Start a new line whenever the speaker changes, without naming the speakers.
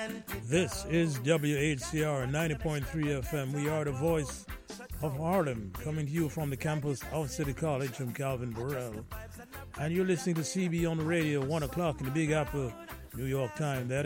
This is WHCR 90.3 FM. We are the voice of Harlem, coming to you from the campus of City College. I'm Calvin Burrell. And you're listening to CB on the radio, 1 o'clock in the Big Apple, New York time. That